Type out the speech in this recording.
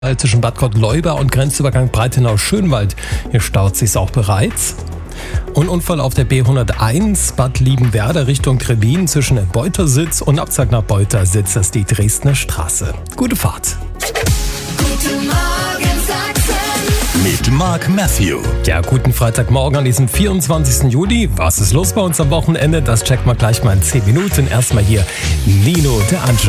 Zwischen Bad Gottleuba und Grenzübergang Breitenau-Schönwald. Hier staut sich's auch bereits. Und Unfall auf der B101 Bad Liebenwerda Richtung Trebbin zwischen Beutersitz und Abzag nach Beutersitz. Das ist die Dresdner Straße. Gute Fahrt. Guten Morgen Sachsen. Mit Mark Matthew. Ja, guten Freitagmorgen an diesem 24. Juli. Was ist los bei uns am Wochenende? Das checkt man gleich mal in 10 Minuten. Erstmal hier Nino De Angelo.